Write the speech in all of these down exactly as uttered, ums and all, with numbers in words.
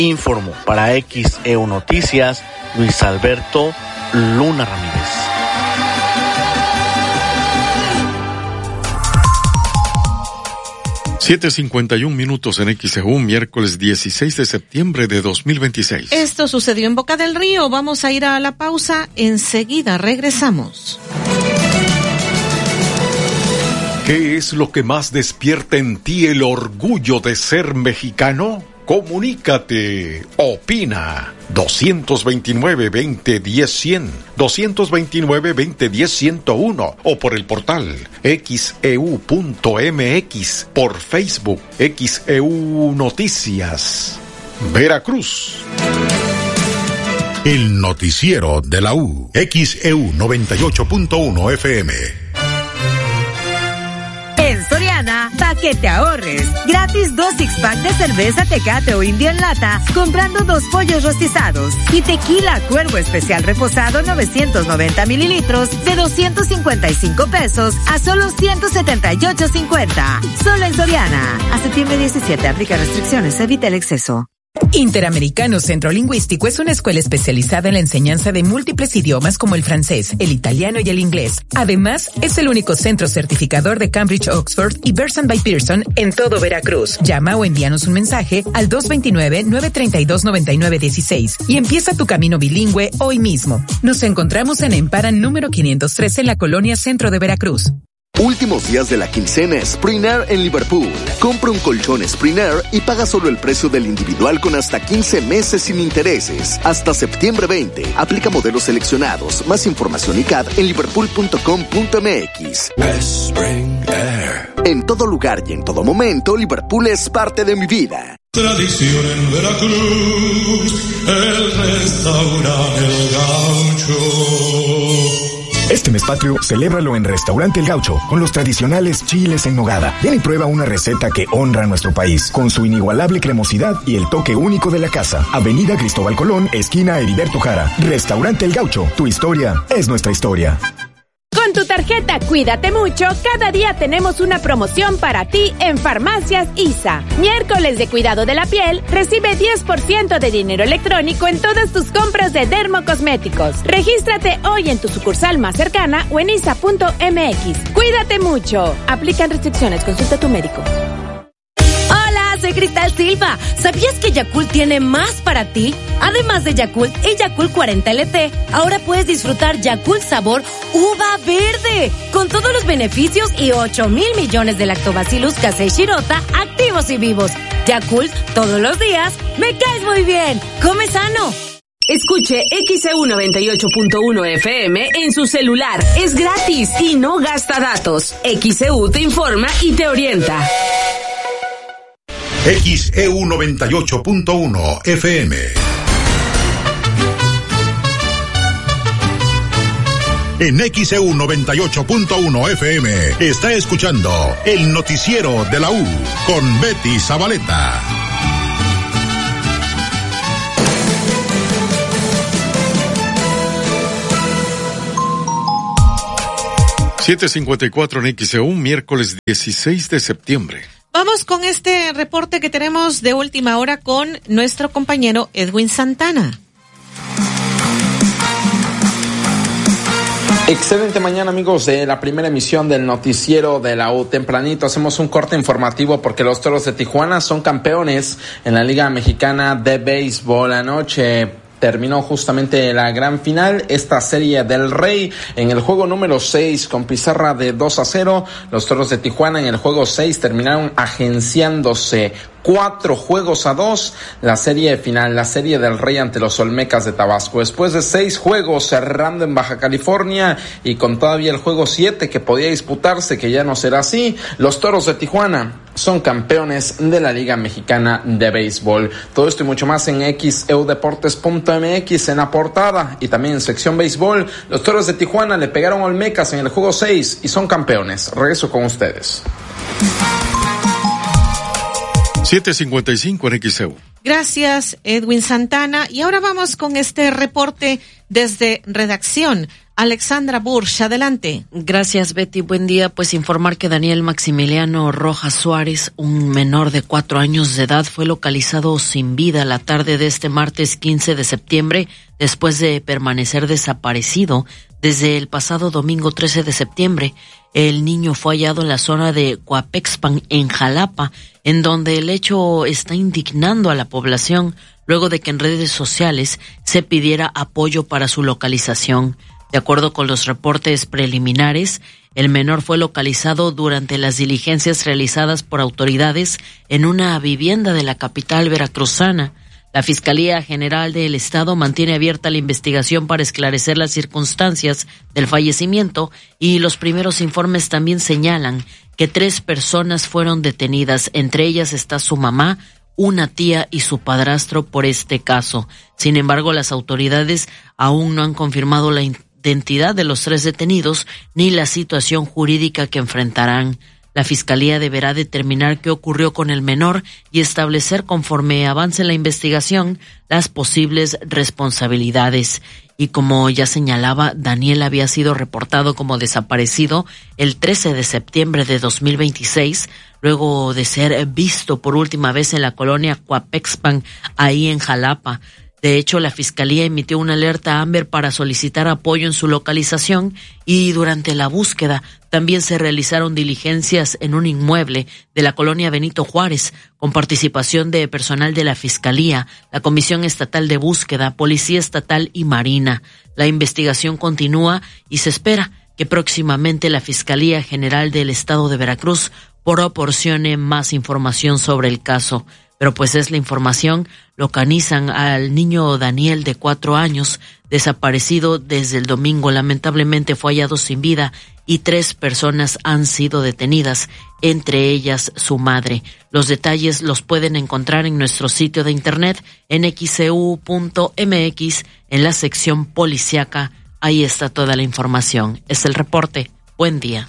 Informó para X E U Noticias Luis Alberto Luna Ramírez. siete cincuenta y un minutos en X E U, miércoles dieciséis de septiembre de dos mil veintiséis. Esto sucedió en Boca del Río. Vamos a ir a la pausa. Enseguida regresamos. ¿Qué es lo que más despierta en ti el orgullo de ser mexicano? Comunícate, opina. dos veintinueve, veinte, diez, cien, dos veintinueve, veinte, diez, ciento uno o por el portal X E U punto M X, por Facebook X E U Noticias. Veracruz. El noticiero de la U. X E U noventa y ocho punto uno F M. En Soriana, pa' que te ahorres. Gratis dos six-pack de cerveza Tecate o India en lata, comprando dos pollos rostizados. Y tequila Cuervo Especial Reposado novecientos noventa mililitros de doscientos cincuenta y cinco pesos a solo ciento setenta y ocho cincuenta. Solo en Soriana. A septiembre diecisiete, aplica restricciones, evita el exceso. Interamericano Centro Lingüístico es una escuela especializada en la enseñanza de múltiples idiomas como el francés, el italiano y el inglés. Además, es el único centro certificador de Cambridge, Oxford y Bearson by Pearson en todo Veracruz. Llama o envíanos un mensaje al dos veintinueve, nueve treinta y dos, noventa y nueve dieciséis y empieza tu camino bilingüe hoy mismo. Nos encontramos en Emparan número quinientos trece en la colonia Centro de Veracruz. Últimos días de la quincena Spring Air en Liverpool. Compra un colchón Spring Air y paga solo el precio del individual con hasta quince meses sin intereses. Hasta septiembre veinte. Aplica modelos seleccionados. Más información y C A D en liverpool punto com punto m x. Spring Air. En todo lugar y en todo momento, Liverpool es parte de mi vida. Tradición en Veracruz, el restaurante El Gaucho. Este mes patrio, celébralo en Restaurante El Gaucho, con los tradicionales chiles en nogada. Ven y prueba una receta que honra a nuestro país, con su inigualable cremosidad y el toque único de la casa. Avenida Cristóbal Colón, esquina Heriberto Jara. Restaurante El Gaucho, tu historia es nuestra historia. Con tu tarjeta Cuídate Mucho, cada día tenemos una promoción para ti en Farmacias I S A. Miércoles de cuidado de la piel, recibe diez por ciento de dinero electrónico en todas tus compras de dermocosméticos. Regístrate hoy en tu sucursal más cercana o en I S A punto M X. Cuídate Mucho. Aplican restricciones, consulta a tu médico. Soy Cristal Silva. ¿Sabías que Yakult tiene más para ti? Además de Yakult y Yakult cuarenta L T, ahora puedes disfrutar Yakult sabor uva verde, con todos los beneficios y ocho mil millones de lactobacillus casei shirota activos y vivos. Yakult, todos los días, me caes muy bien. Come sano. Escuche X E U noventa y ocho punto uno F M en su celular. Es gratis y no gasta datos. X E U te informa y te orienta. X E U noventa y ocho punto uno F M. En X E U noventa y ocho punto uno F M está escuchando el noticiero de la U con Betty Zabaleta. siete cincuenta y cuatro en X E U, miércoles dieciséis de septiembre. Vamos con este reporte que tenemos de última hora con nuestro compañero Edwin Santana. Excelente mañana, amigos de la primera emisión del noticiero de la U. Tempranito hacemos un corte informativo porque los Toros de Tijuana son campeones en la Liga Mexicana de Béisbol. Anoche terminó justamente la gran final, esta serie del Rey en el juego número seis con pizarra de dos a cero. Los Toros de Tijuana en el juego seis terminaron agenciándose cuatro juegos a dos, la serie final, la serie del Rey ante los Olmecas de Tabasco. Después de seis juegos cerrando en Baja California y con todavía el juego siete que podía disputarse, que ya no será así, los Toros de Tijuana son campeones de la Liga Mexicana de Béisbol. Todo esto y mucho más en x e u deportes punto m x en la portada y también en sección béisbol. Los Toros de Tijuana le pegaron a Olmecas en el juego seis y son campeones. Regreso con ustedes. siete cincuenta y cinco en X E U. Gracias, Edwin Santana. Y ahora vamos con este reporte desde redacción. Alexandra Bursch, adelante. Gracias, Betty. Buen día. Pues informar que Daniel Maximiliano Rojas Suárez, un menor de cuatro años de edad, fue localizado sin vida la tarde de este martes quince de septiembre, después de permanecer desaparecido desde el pasado domingo trece de septiembre. El niño fue hallado en la zona de Coapexpan, en Jalapa, en donde el hecho está indignando a la población, luego de que en redes sociales se pidiera apoyo para su localización. De acuerdo con los reportes preliminares, el menor fue localizado durante las diligencias realizadas por autoridades en una vivienda de la capital veracruzana. La Fiscalía General del Estado mantiene abierta la investigación para esclarecer las circunstancias del fallecimiento, y los primeros informes también señalan que tres personas fueron detenidas. Entre ellas está su mamá, una tía y su padrastro por este caso. Sin embargo, las autoridades aún no han confirmado la identidad de los tres detenidos ni la situación jurídica que enfrentarán. La Fiscalía deberá determinar qué ocurrió con el menor y establecer, conforme avance la investigación, las posibles responsabilidades. Y como ya señalaba, Daniel había sido reportado como desaparecido el trece de septiembre de dos mil veintiséis, luego de ser visto por última vez en la colonia Coapexpan, ahí en Jalapa. De hecho, la Fiscalía emitió una alerta Amber para solicitar apoyo en su localización, y durante la búsqueda también se realizaron diligencias en un inmueble de la colonia Benito Juárez, con participación de personal de la Fiscalía, la Comisión Estatal de Búsqueda, Policía Estatal y Marina. La investigación continúa y se espera que próximamente la Fiscalía General del Estado de Veracruz proporcione más información sobre el caso. Pero pues es la información, localizan al niño Daniel de cuatro años, desaparecido desde el domingo. Lamentablemente fue hallado sin vida y tres personas han sido detenidas, entre ellas su madre. Los detalles los pueden encontrar en nuestro sitio de internet en equis ce u punto eme equis, en la sección policiaca. Ahí está toda la información. Es el reporte. Buen día.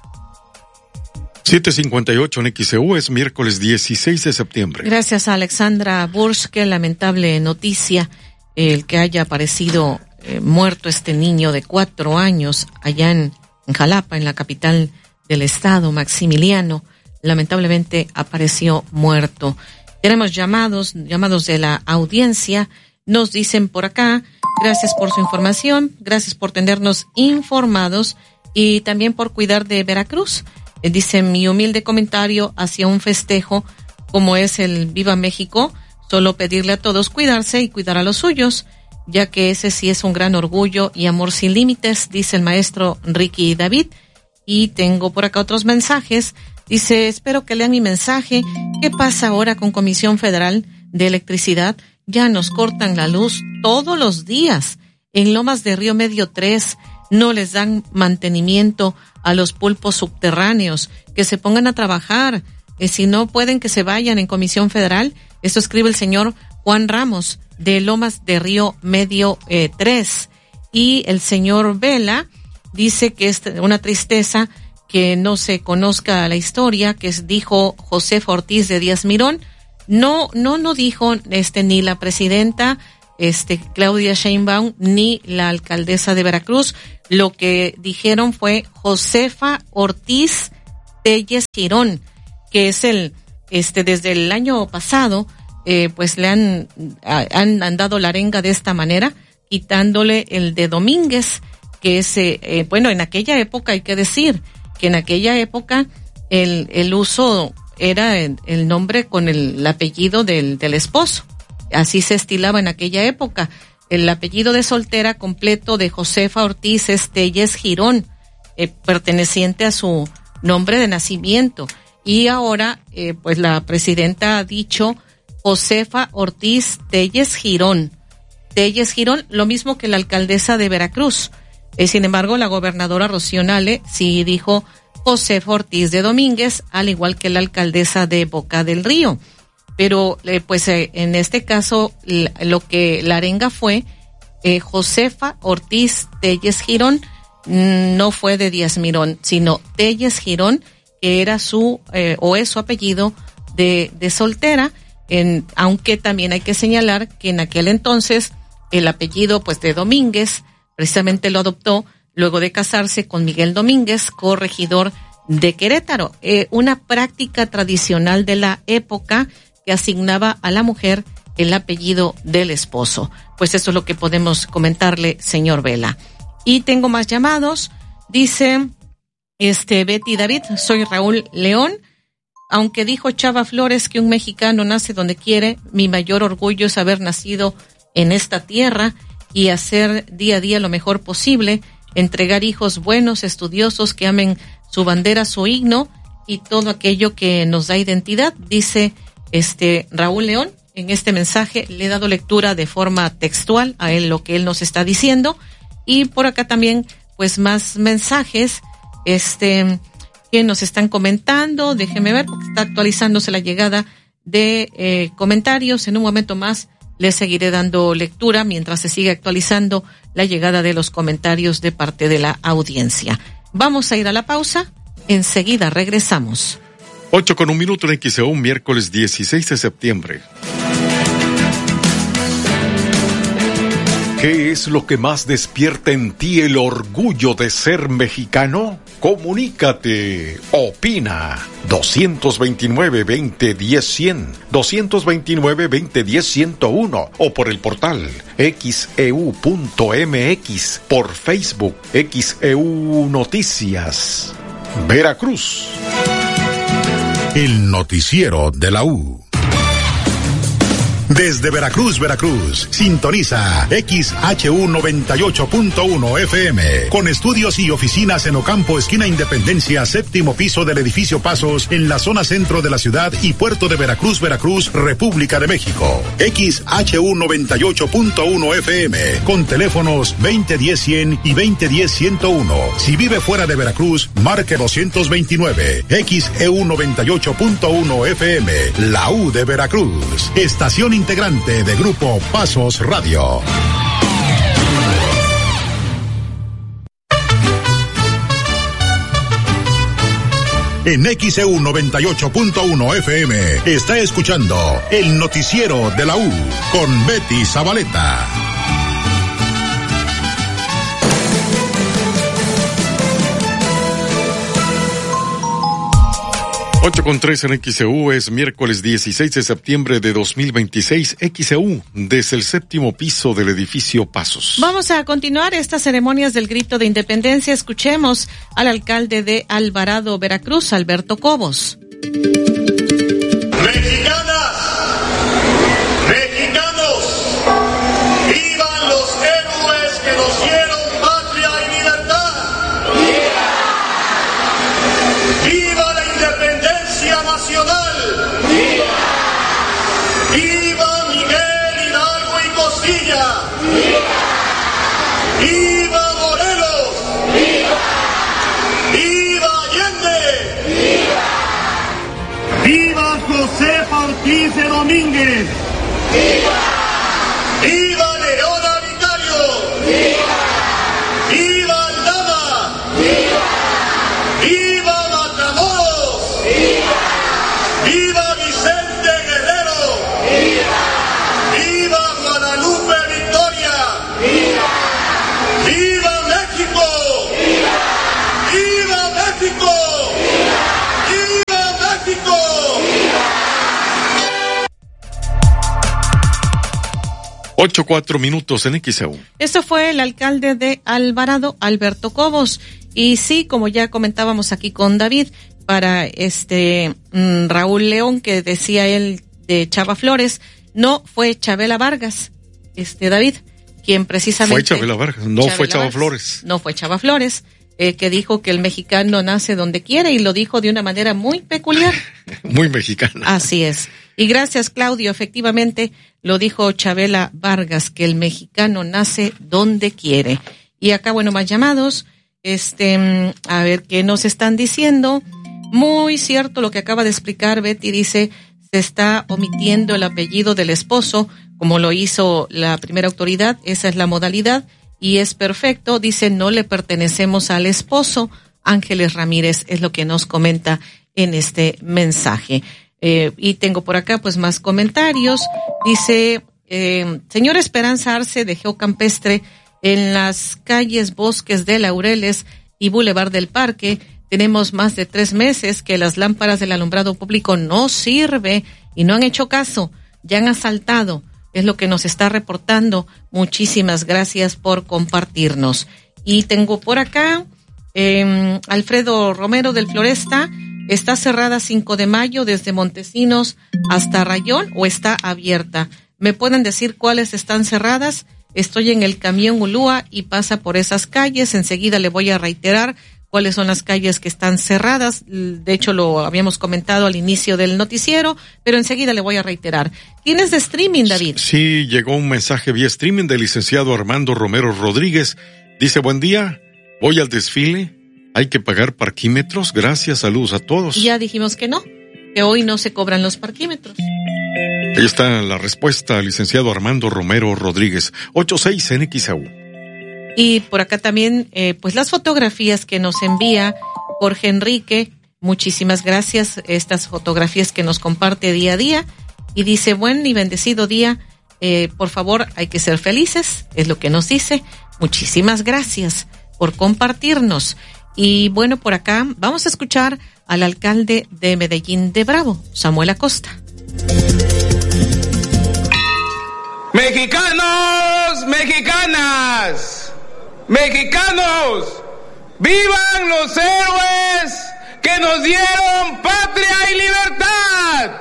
siete cincuenta y ocho en Equis E U, es miércoles dieciséis de septiembre. Gracias a Alexandra Bursch. Qué lamentable noticia el que haya aparecido eh, muerto este niño de cuatro años allá en, en Jalapa, en la capital del estado, Maximiliano. Lamentablemente apareció muerto. Tenemos llamados, llamados de la audiencia. Nos dicen por acá, gracias por su información, gracias por tenernos informados y también por cuidar de Veracruz. Dice, mi humilde comentario hacia un festejo como es el Viva México, solo pedirle a todos cuidarse y cuidar a los suyos, ya que ese sí es un gran orgullo y amor sin límites, dice el maestro Ricky David. Y tengo por acá otros mensajes. Dice, espero que lean mi mensaje. ¿Qué pasa ahora con Comisión Federal de Electricidad? Ya nos cortan la luz todos los días. En Lomas de Río Medio tres no les dan mantenimiento a los pulpos subterráneos, que se pongan a trabajar, eh, si no pueden que se vayan en Comisión Federal. Esto escribe el señor Juan Ramos de Lomas de Río Medio eh, tres. Y el señor Vela dice que es una tristeza que no se conozca la historia, que es, dijo Josefa Ortiz de Díaz Mirón. No, no, no dijo este ni la presidenta este Claudia Sheinbaum ni la alcaldesa de Veracruz. Lo que dijeron fue Josefa Ortiz Telles Girón, que es el, este, desde el año pasado, eh, pues le han, han, han dado la arenga de esta manera, quitándole el de Domínguez, que es, eh, bueno, en aquella época hay que decir que en aquella época el, el uso era el, el nombre con el, el apellido del, del esposo. Así se estilaba en aquella época. El apellido de soltera completo de Josefa Ortiz es Telles Girón, eh, perteneciente a su nombre de nacimiento. Y ahora, eh, pues la presidenta ha dicho Josefa Ortiz Telles Girón. Telles Girón, lo mismo que la alcaldesa de Veracruz. Eh, sin embargo, la gobernadora Rocío Nale sí dijo Josefa Ortiz de Domínguez, al igual que la alcaldesa de Boca del Río. Pero eh, pues eh, en este caso la, lo que la arenga fue eh, Josefa Ortiz Telles Girón, no fue de Díaz Mirón, sino Telles Girón, que era su eh, o es su apellido de, de soltera, en, aunque también hay que señalar que en aquel entonces el apellido pues de Domínguez precisamente lo adoptó luego de casarse con Miguel Domínguez, corregidor de Querétaro. Eh, una práctica tradicional de la época que asignaba a la mujer el apellido del esposo. Pues eso es lo que podemos comentarle, señor Vela. Y tengo más llamados. Dice, este, Betty David, soy Raúl León. Aunque dijo Chava Flores que un mexicano nace donde quiere, mi mayor orgullo es haber nacido en esta tierra y hacer día a día lo mejor posible, entregar hijos buenos, estudiosos, que amen su bandera, su himno y todo aquello que nos da identidad, dice este Raúl León. En este mensaje le he dado lectura de forma textual a él lo que él nos está diciendo, y por acá también pues más mensajes este que nos están comentando. Déjeme ver, porque está actualizándose la llegada de eh, comentarios. En un momento más les seguiré dando lectura mientras se sigue actualizando la llegada de los comentarios de parte de la audiencia. Vamos a ir a la pausa, enseguida regresamos. Ocho con un minuto en X E U, miércoles dieciséis de septiembre. ¿Qué es lo que más despierta en ti el orgullo de ser mexicano? Comunícate, opina. dos veintinueve, veinte, diez, cien, dos veintinueve, veinte, diez, ciento uno o por el portal equis e u punto eme equis, por Facebook X E U Noticias. Veracruz. El noticiero de la U. Desde Veracruz, Veracruz, sintoniza X H U noventa y ocho punto uno F M, con estudios y oficinas en Ocampo, esquina Independencia, séptimo piso del edificio Pasos, en la zona centro de la ciudad y puerto de Veracruz, Veracruz, República de México. X H U noventa y ocho punto uno F M, con teléfonos veinte diez cien y veinte diez ciento uno. Si vive fuera de Veracruz, marque doscientos veintinueve. X E U noventa y ocho punto uno F M, la U de Veracruz. Estación integrante de Grupo Pasos Radio. En X E U noventa y ocho punto uno F M está escuchando el noticiero de la U con Betty Zabaleta. ocho con tres en X E U, es miércoles dieciséis de septiembre de dos mil veintiséis. X E U, desde el séptimo piso del edificio Pasos. Vamos a continuar estas ceremonias del grito de independencia. Escuchemos al alcalde de Alvarado, Veracruz, Alberto Cobos. Mexicanas, mexicanos, vivan los héroes que nos dieron patria y libertad. ¡Viva la independencia nacional! ¡Viva! ¡Viva Miguel Hidalgo y Costilla! ¡Viva! ¡Viva Morelos! ¡Viva! ¡Viva Allende! ¡Viva! ¡Viva Josefa Ortiz de Domínguez! ¡Viva! ¡Viva Leona Vicario! ¡Viva! ¡Viva Aldama! ¡Viva! ¡Viva Matamoros! ¡Viva! ¡Viva Vicente Guerrero! ¡Viva! ¡Viva Guadalupe Victoria! ¡Viva! ¡Viva México! ¡Viva! ¡Viva México! ¡Viva! ¡Viva México! Ocho, cuatro minutos en X E U. Esto fue el alcalde de Alvarado, Alberto Cobos. Y sí, como ya comentábamos aquí con David, para este mm, Raúl León, que decía él de Chava Flores, no fue Chabela Vargas, este David, quien precisamente... Fue Chabela Vargas, no Chabela fue Chava Vargas, Flores. No fue Chava Flores, eh, que dijo que el mexicano nace donde quiere, y lo dijo de una manera muy peculiar. Muy mexicana. Así es. Y gracias, Claudio, efectivamente lo dijo Chabela Vargas, que el mexicano nace donde quiere. Y acá, bueno, más llamados. Este, a ver qué nos están diciendo. Muy cierto lo que acaba de explicar Betty, dice, se está omitiendo el apellido del esposo, como lo hizo la primera autoridad, esa es la modalidad, y es perfecto, dice, no le pertenecemos al esposo. Ángeles Ramírez es lo que nos comenta en este mensaje. Eh, y tengo por acá pues más comentarios. Dice, eh, señora Esperanza Arce de Geocampestre, En las calles Bosques de Laureles y Boulevard del Parque tenemos más de tres meses que las lámparas del alumbrado público no sirve y no han hecho caso, ya han asaltado, es lo que nos está reportando. Muchísimas gracias por compartirnos. Y tengo por acá eh, Alfredo Romero del Floresta. ¿Está cerrada cinco de mayo desde Montesinos hasta Rayón o está abierta? ¿Me pueden decir cuáles están cerradas? Estoy en el camión Ulúa y pasa por esas calles. Enseguida le voy a reiterar cuáles son las calles que están cerradas. De hecho, lo habíamos comentado al inicio del noticiero, pero enseguida le voy a reiterar. ¿Tienes de streaming, David? Sí, llegó un mensaje vía streaming del licenciado Armando Romero Rodríguez. Dice, buen día, voy al desfile. ¿Hay que pagar parquímetros? Gracias, saludos a todos. Ya dijimos que no, que hoy no se cobran los parquímetros. Ahí está la respuesta, licenciado Armando Romero Rodríguez, ochenta y seis en X A U. Y por acá también, eh, pues las fotografías que nos envía Jorge Enrique, muchísimas gracias, estas fotografías que nos comparte día a día, y dice, buen y bendecido día, eh, por favor, hay que ser felices, es lo que nos dice. Muchísimas gracias por compartirnos. Y bueno, por acá vamos a escuchar al alcalde de Medellín de Bravo, Samuel Acosta. Mexicanos, mexicanas, mexicanos, vivan los héroes que nos dieron patria y libertad.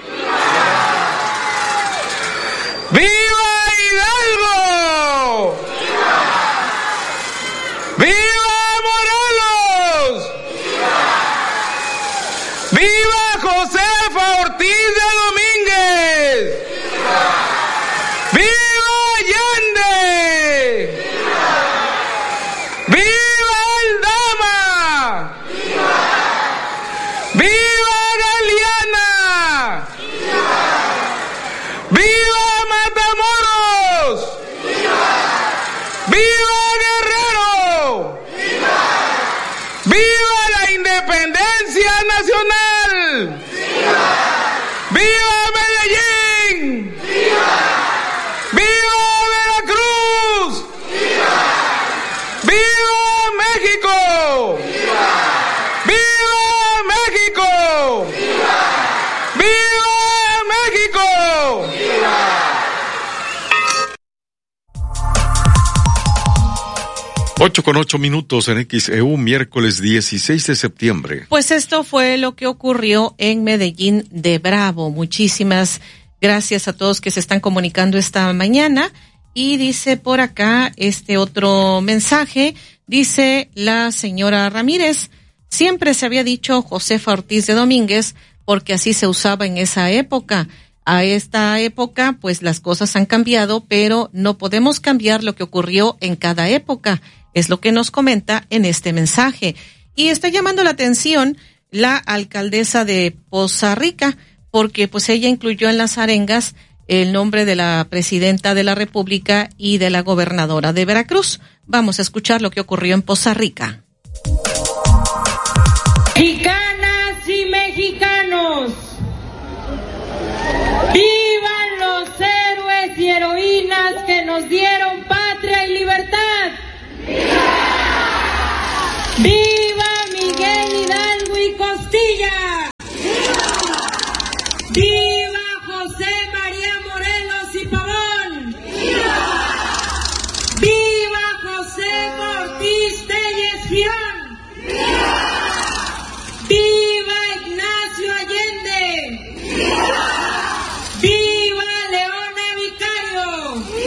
¡Viva Hidalgo! ¡Viva Morelos! ¡Viva Josefa Ortiz de Domínguez! ¡Viva Allende! ¡Viva Aldama! ¡Viva Galeana! ¡Viva Matamoros! ¡Viva Guerrero! ¡Viva la independencia nacional! ¡Viva Medellín! ¡Viva Veracruz! ¡Viva México! ¡Viva México! ¡Viva México! Ocho con ocho minutos en X E U, miércoles dieciséis de septiembre. Pues esto fue lo que ocurrió en Medellín de Bravo. Muchísimas gracias a todos que se están comunicando esta mañana. Y dice por acá este otro mensaje, dice la señora Ramírez, siempre se había dicho Josefa Ortiz de Domínguez porque así se usaba en esa época. A esta época, pues las cosas han cambiado, pero no podemos cambiar lo que ocurrió en cada época. Es lo que nos comenta en este mensaje. Y está llamando la atención la alcaldesa de Poza Rica, porque pues ella incluyó en las arengas el nombre de la presidenta de la República y de la gobernadora de Veracruz. Vamos a escuchar lo que ocurrió en Poza Rica. Mexicanas y mexicanos, vivan los héroes y heroínas que nos dieron patria y libertad. ¡Viva Miguel Hidalgo y Costilla! ¡Viva José María Morelos y Pavón! ¡Viva José Ortiz Telles Girón! ¡Viva Ignacio Allende! ¡Viva Leona Vicario!